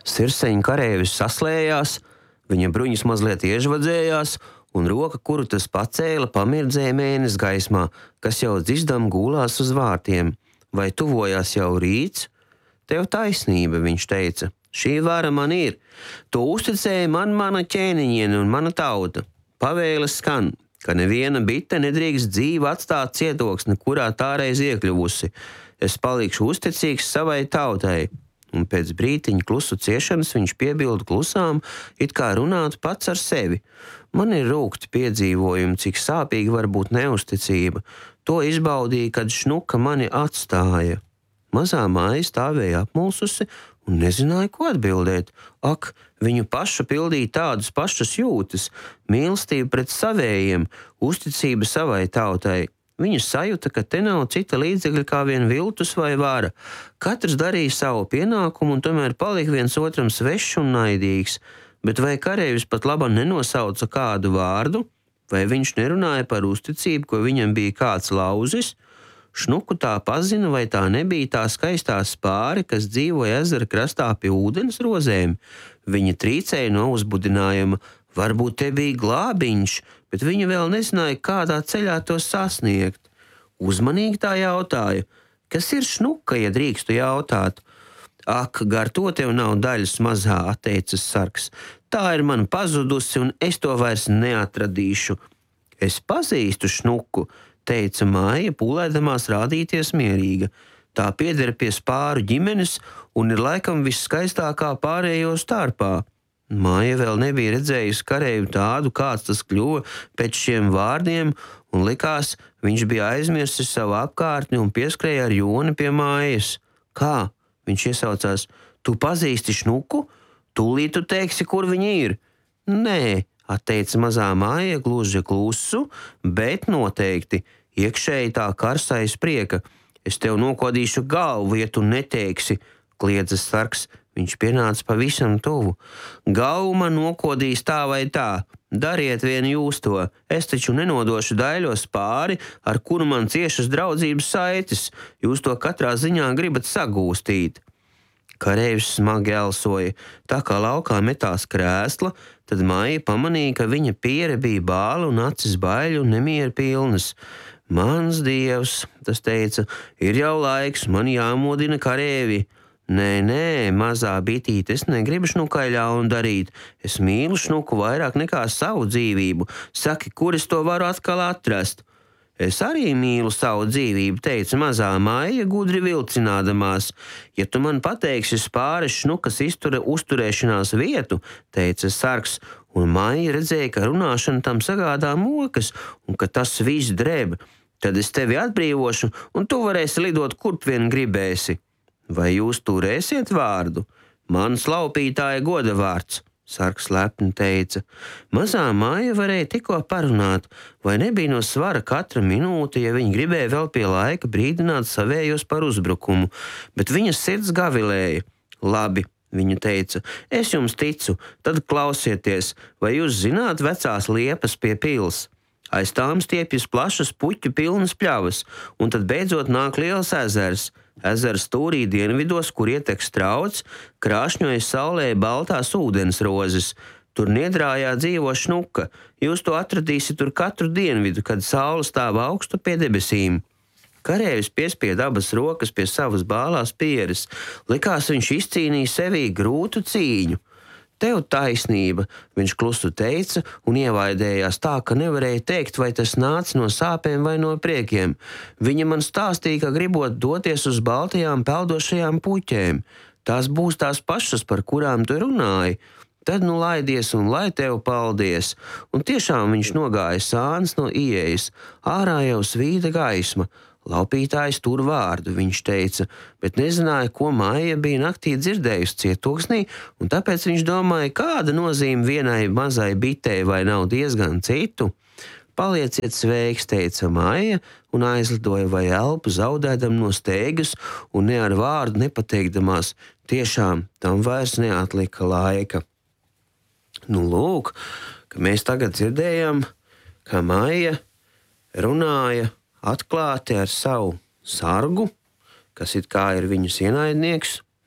Sirseņa kareivis saslējās, viņa bruņas mazliet iežvadzējās, un roka, kuru tas pacēla, pamirdzēja mēnesi gaismā, kas jau dzizdam gulās uz vārtiem. Vai tuvojās jau rīts? Tev taisnība, viņš teica. Šī vara man ir. To uzticēja man mana ķēniņiene un mana tauta. Pavēles skan, ka neviena bite nedrīkst dzīvi atstāt cietoksni, kurā tā reiz iekļuvusi. Es palikšu uzticīgs savai tautai. Un pēc brītiņa klusu ciešanas viņš piebilda klusām, it kā runātu pats ar sevi. Man ir rūgti piedzīvojumi, cik sāpīgi var būt neusticība. To izbaudīja, kad Šnuka mani atstāja. Mazā māja stāvēja apmulsusi un nezināja, ko atbildēt. Ak, viņu pašu pildīja tādas pašas jūtas, mīlestība pret savējiem, uzticība savai tautai. Viņa sajūta, ka te nav cita līdzekļa kā vien viltus vai vara. Katrs darīja savu pienākumu un tomēr palika viens otram svešs un naidīgs. Bet vai kareivis pat labam nenosauca kādu vārdu? Vai viņš nerunāja par uzticību, ko viņam bija kāds lauzis? Šnuku tā pazina, vai tā nebija tā skaistā spāre, kas dzīvoja ezera krastā pie ūdens rozēm? Viņa trīcēja no uzbudinājuma. Varbūt te bija glābiņš, bet viņa vēl nezināja, kādā ceļā to sasniegt. Uzmanīgi tā jautāja, kas ir Šnuka, ja drīkstu jautāt? Ak, gar to tev nav daļas mazā, atteicis sargs. Tā ir man pazudusi, un es to vairs neatradīšu. Es pazīstu Šnuku, teica Māja, pūlēdamās rādīties mierīga. Tā pieder pie spāru ģimenes un ir laikam visskaistākā pārējo starpā. Māja vēl nebija redzējusi kareivu tādu, kāds tas kļuva pēc šiem vārdiem, un likās, viņš bija aizmirsis savu apkārtni un pieskrēja ar joni pie Mājas. Kā? Viņš iesaucās. Tu pazīsti Šnuku? Tūlīt tu teiksi, kur viņi ir. Nē, atteica mazā Māja gluži klusu, bet noteikti. Iekšēji tā karsais prieka. Es tev nokodīšu galvu, ja tu neteiksi, kliedza sargs. Viņš pienāca pavisam tuvu. Galvu man nokodīs tā vai tā. Dariet vien jūs to. Es taču nenodošu daļos pāri, ar kuru man ciešas draudzības saites. Jūs to katrā ziņā gribat sagūstīt. Kareivis smagi elsoja. Tā kā laukā metās krēsla, tad Maija pamanīja, ka viņa piere bija bāla un acis baiļu un nemieru pilnas. Mans dievs, tas teica, ir jau laiks, man jāmodina kareivi. Nē, mazā bitīte, es negribu Šnukai ļaunu darīt. Es mīlu Šnuku vairāk nekā savu dzīvību. Saki, kur es to varu atkal atrast? Es arī mīlu savu dzīvību, teica mazā Maija, gudri vilcinādamās. Ja tu man pateiksi spāres Šnukas uzturēšanās vietu, teica sargs, un Maija redzēja, ka runāšana tam sagādā mokas un ka tas viss dreb. Tad es tevi atbrīvošu, un tu varēsi lidot, kurp vien gribēsi. Vai jūs turēsiet vārdu? Man slaupītāja goda vārds, sargs lepni teica. Mazā Māja varēja tikko parunāt, vai nebija no svara katra minūte, ja viņa gribēja vēl pie laika brīdināt savējos par uzbrukumu, bet viņas sirds gavilēja. Labi, viņa teica, es jums ticu, tad klausieties, vai jūs zināt vecās liepas pie pils? Aiz tām stiepjas plašas puķu pilnas pļavas, un tad beidzot nāk liels ezers. Ezera stūrī dienvidos, kur ietek strauts, krāšņoja saulē baltās ūdensrozes. Tur niedrājā dzīvo Šnuka. Jūs to atradīsiet tur katru dienvidu, kad saule stāv augstu pie debesīm. Kareivis piespieda abas rokas pie savas bālās pieres. Likās, viņš izcīnīja sevī grūtu cīņu. Tev taisnība, viņš klusu teica un ievaidējās tā, ka nevarēja teikt, vai tas nāca no sāpēm vai no priekiem. Viņa man stāstīja, ka gribot doties uz baltajām peldošajām puķēm. Tās būs tās pašas, par kurām tu runāji. Tad nu laidies un lai tev paldies. Un tiešām viņš nogāja sāns no ieejas. Ārā jau svīta gaisma. Laupītājs tur vārdu, viņš teica, bet nezināja, ko Maija bija naktī dzirdējusi cietoksnī, un tāpēc viņš domāja, kāda nozīme vienai mazai bitei vai nav diezgan citu. Palieciet sveiks, teica Maija, un aizlidoja vai elpu zaudēdam no steigas un ne ar vārdu nepateikdamās. Tiešām tam vairs neatlika laika. Nu lūk, ka mēs tagad dzirdējam, ka Maija runāja atklāti ar savu sargu, kas it kā ir viņas ienaidnieks,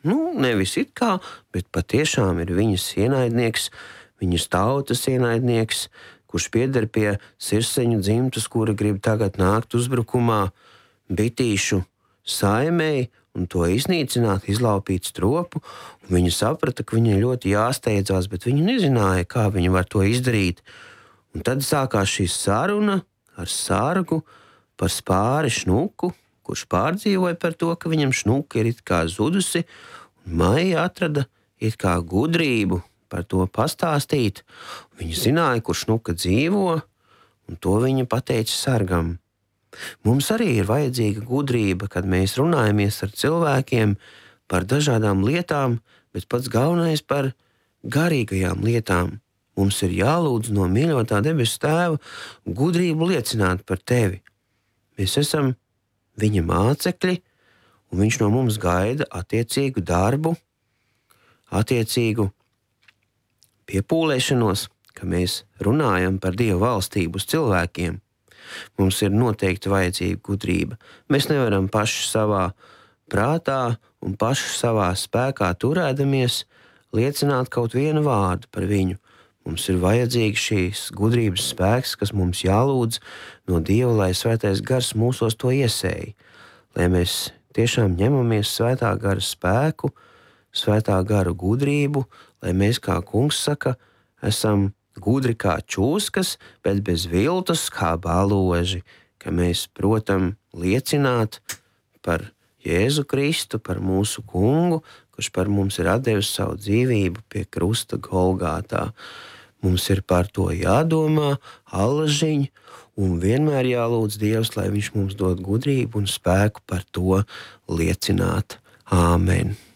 Nevis it kā, bet patiešām ir viņas ienaidnieks, viņas tautas ienaidnieks, kurš pieder pie sirseņu dzimtas, kura grib tagad nākt uzbrukumā bitīšu saimei un to iznīcināt, izlaupīt stropu. Viņa saprata, ka viņai ļoti jāsteidzās, bet viņa nezināja, kā viņa var to izdarīt. Un tad sākās šī saruna ar sargu par spāri Šnuku, kurš pārdzīvoja par to, ka viņam Šnuka ir it kā zudusi, un Maija atrada it kā gudrību par to pastāstīt. Viņa zināja, kur Šnuka dzīvo, un to viņa pateica sargam. Mums arī ir vajadzīga gudrība, kad mēs runājamies ar cilvēkiem par dažādām lietām, bet pats galvenais par garīgajām lietām. Mums ir jālūdz no mīļotā debesu Tēva gudrību liecināt par tevi. Mēs esam viņa mācekļi, un viņš no mums gaida attiecīgu darbu, attiecīgu piepūlēšanos, ka mēs runājam par Dieva valstību uz cilvēkiem. Mums ir noteikti vajadzīga gudrība. Mēs nevaram paši savā prātā un paši savā spēkā turēdamies liecināt kaut vienu vārdu par viņu. Mums ir vajadzīgs šīs gudrības spēks, kas mums jālūdz no Dieva, lai Svētais Gars mūsos to iesēj. Lai mēs tiešām ņemamies Svētā gara spēku, Svētā gara gudrību, lai mēs, kā Kungs saka, esam gudri kā čūskas, bet bez viltus kā baloži, ka mēs, protams, liecināt par Jēzu Kristu, par mūsu Kungu, kurš par mums ir atdevis savu dzīvību pie krusta Golgātā. Mums ir par to jādomā, allažiņ, un vienmēr jālūdz Dievs, lai viņš mums dod gudrību un spēku par to liecināt. Āmen!